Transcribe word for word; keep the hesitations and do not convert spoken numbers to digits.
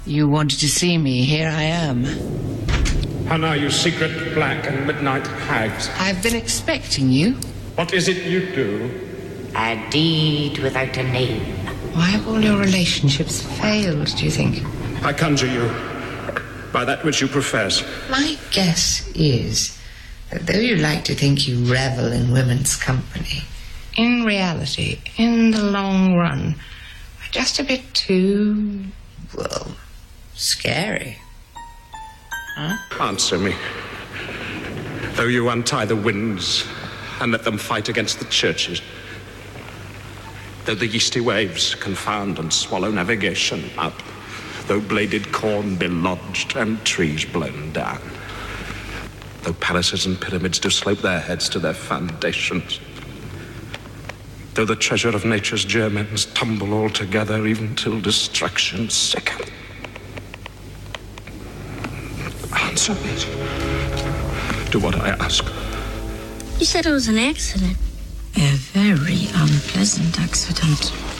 You wanted to see me. Here I am. How now, you secret black and midnight hags? I've been expecting you. What is it you do? A deed without a name. Why have all your relationships failed, do you think? I conjure you, by that which you profess. My guess is that though you like to think you revel in women's company, in reality, in the long run, are just a bit too, well, scary. Huh? Answer me. Though you untie the winds and let them fight against the churches, though the yeasty waves confound and swallow navigation up, though bladed corn be lodged and trees blown down, though palaces and pyramids do slope their heads to their foundations, though the treasure of nature's germens tumble all together even till destruction sicken. Answer me. Do what I ask. You said it was an accident. A very unpleasant accident.